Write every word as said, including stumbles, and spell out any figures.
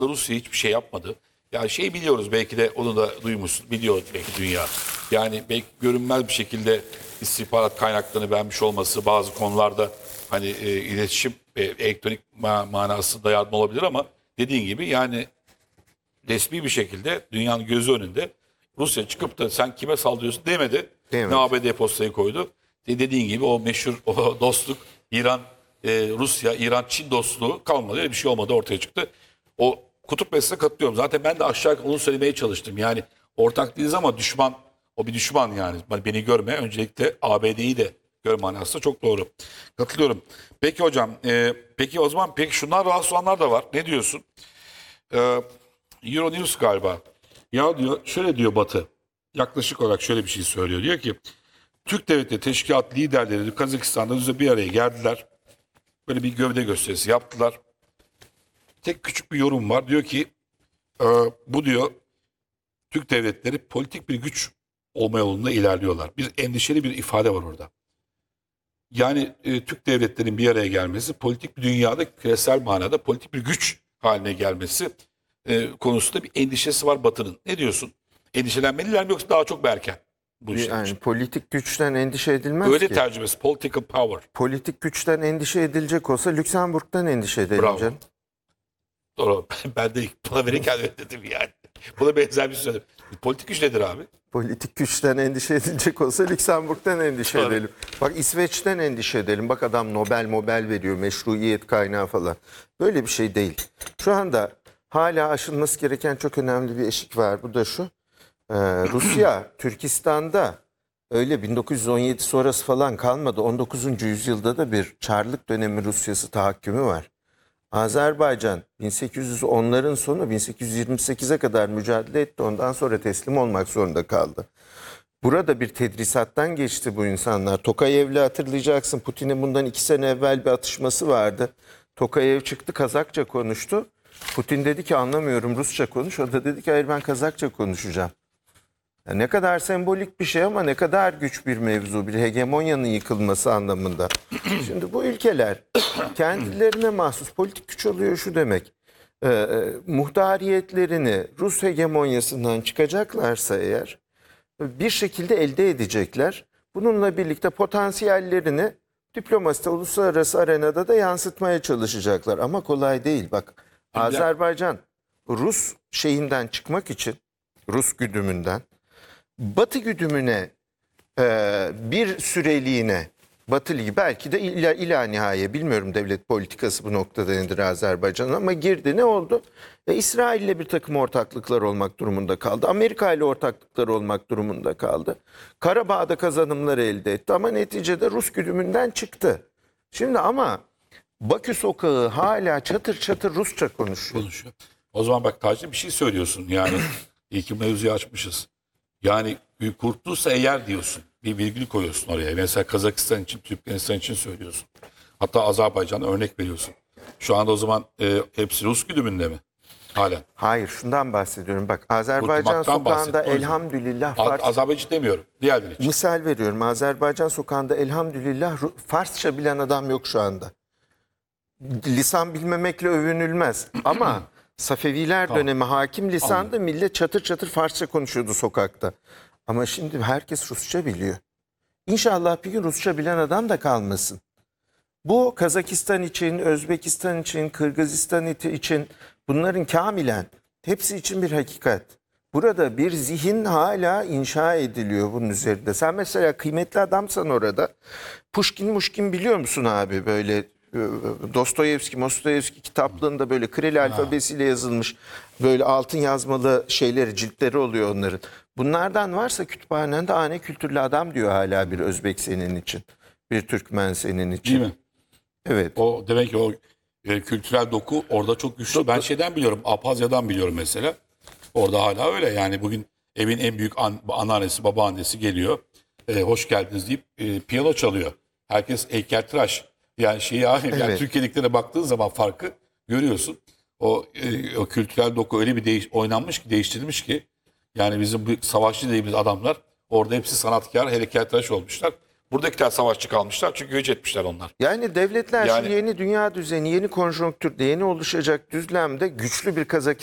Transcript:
Rusya hiçbir şey yapmadı. Yani şey biliyoruz, belki de onu da duymuş, biliyor belki dünya. Yani belki görünmez bir şekilde istihbarat kaynaklarını vermiş olması bazı konularda hani e, iletişim e, elektronik ma manasında yardım olabilir, ama dediğin gibi yani resmi bir şekilde dünyanın gözü önünde Rusya çıkıp da sen kime saldırıyorsun demedi. Demedi. Ne A B D postayı koydu. E dediğin gibi o meşhur o dostluk, İran, e, Rusya, İran, Çin dostluğu kalmadı. Öyle bir şey olmadı, ortaya çıktı. O kutup meselesine katılıyorum. Zaten ben de aşağı yukarı onu söylemeye çalıştım. Yani ortak değiliz ama düşman, o bir düşman yani. Beni görme, öncelikle A B D'yi de gör manasında, çok doğru. Katılıyorum. Peki hocam, e, peki o zaman peki şunlar rahatsız olanlar da var. Ne diyorsun? E, Euronews galiba. Ya diyor, şöyle diyor Batı. Yaklaşık olarak şöyle bir şey söylüyor. Diyor ki Türk Devleti Teşkilat liderleri Kazakistan'da bir araya geldiler. Böyle bir gövde gösterisi yaptılar. Tek küçük bir yorum var. Diyor ki e, bu diyor Türk devletleri politik bir güç olma yolunda ilerliyorlar. Bir endişeli bir ifade var orada. Yani e, Türk devletlerinin bir araya gelmesi, politik bir dünyada küresel manada politik bir güç haline gelmesi e, konusunda bir endişesi var Batı'nın. Ne diyorsun? Endişelenmeliler mi, yoksa daha çok erken bu işler Yani için? politik güçten endişe edilmez Öyle ki. tercümesi, political power. Politik güçten endişe edilecek olsa Lüksemburg'dan endişe edelim Bravo. canım. Doğru. Ben de buna verirken öyle dedim yani. Buna benzer bir şey söyledim. Politik güç nedir abi? Politik güçten endişe edilecek olsa Lüksemburg'dan endişe Tabii. edelim. Bak İsveç'ten endişe edelim. Bak adam Nobel Nobel veriyor, meşruiyet kaynağı falan. Böyle bir şey değil. Şu anda hala aşılması gereken çok önemli bir eşik var. Bu da şu. Ee, Rusya, Türkistan'da öyle bin dokuz yüz on yedi sonrası falan kalmadı. on dokuzuncu yüzyılda da bir Çarlık dönemi Rusyası tahakkümü var. Azerbaycan bin sekiz yüz onların sonu bin sekiz yüz yirmi sekize kadar mücadele etti. Ondan sonra teslim olmak zorunda kaldı. Burada bir tedrisattan geçti bu insanlar. Tokayev'le hatırlayacaksın. Putin'in bundan iki sene evvel bir atışması vardı. Tokayev çıktı, Kazakça konuştu. Putin dedi ki anlamıyorum, Rusça konuş. O da dedi ki hayır, ben Kazakça konuşacağım. Ya ne kadar sembolik bir şey ama ne kadar güç bir mevzu, bir hegemonyanın yıkılması anlamında. Şimdi bu ülkeler kendilerine mahsus politik güç oluyor şu demek. Ee, e, muhtariyetlerini Rus hegemonyasından çıkacaklarsa eğer bir şekilde elde edecekler. Bununla birlikte potansiyellerini diplomaside, uluslararası arenada da yansıtmaya çalışacaklar. Ama kolay değil. Bak Azerbaycan Rus şeyinden çıkmak için, Rus güdümünden Batı güdümüne e, bir süreliğine, Batı Ligi belki de ila, ila nihaye, bilmiyorum devlet politikası bu noktada nedir Azerbaycan'ın, ama girdi, ne oldu? E, İsrail ile bir takım ortaklıklar olmak durumunda kaldı. Amerika ile ortaklıklar olmak durumunda kaldı. Karabağ'da kazanımlar elde etti ama neticede Rus güdümünden çıktı. Şimdi ama Bakü sokağı hala çatır çatır Rusça konuşuyor. Konuşuyor. O zaman bak Taci, bir şey söylüyorsun yani. İyi ki mevzuyu açmışız. Yani kurtulsa eğer diyorsun, bir virgül koyuyorsun oraya. Mesela Kazakistan için, Türkmenistan için söylüyorsun. Hatta Azerbaycan'a örnek veriyorsun. Şu anda o zaman e, hepsi Rus güdümünde mi? Halen. Hayır, şundan bahsediyorum. Bak Azerbaycan Kurtulmaktan sokağında bahsettim, o yüzden. elhamdülillah A- Fars... Azerbaycan demiyorum. Diğerleri için. Misal veriyorum, Azerbaycan sokağında elhamdülillah Ru- Farsça bilen adam yok şu anda. Lisan bilmemekle övünülmez ama Safeviler Tamam. dönemi hakim lisandı, millet çatır çatır Farsça konuşuyordu sokakta. Ama şimdi herkes Rusça biliyor. İnşallah bir gün Rusça bilen adam da kalmasın. Bu Kazakistan için, Özbekistan için, Kırgızistan için, bunların kamilen hepsi için bir hakikat. Burada bir zihin hala inşa ediliyor bunun üzerinde. Sen mesela kıymetli adamsan orada, Pushkin Muşkin biliyor musun abi, böyle e, Dostoyevski, Mostoyevski kitaplığında böyle Kiril alfabesiyle yazılmış böyle altın yazmalı şeyleri, ciltleri oluyor onların. Bunlardan varsa kütüphanende hane kültürlü adam diyor hala bir Özbek senin için, bir Türkmen senin için. Değil mi? Evet. O demek ki o e, kültürel doku orada çok güçlü. Ben şeyden biliyorum, Abhazya'dan biliyorum mesela. Orada hala öyle yani, bugün evin en büyük an, anneannesi, babaannesi geliyor. E, hoş geldiniz deyip e, piyano çalıyor. Herkes heykeltıraş. Yani şeyi yani Evet. Türkiye'dekilere baktığın zaman farkı görüyorsun. O, e, o kültürel doku öyle bir değiş, oynanmış ki, değiştirilmiş ki, yani bizim bu savaşçı dediğimiz adamlar orada hepsi sanatkar, heykeltıraş olmuşlar. Buradakiler savaşçı kalmışlar çünkü göç etmişler onlar. Yani devletler Yani- şu yeni dünya düzeni, yeni konjonktürde, yeni oluşacak düzlemde güçlü bir Kazakistan